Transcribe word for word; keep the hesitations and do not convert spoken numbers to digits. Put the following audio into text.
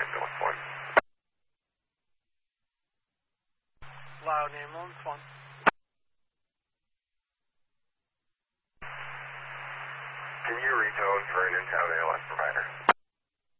one. Loud ambulance one. Can you retone for an in-town A L S provider?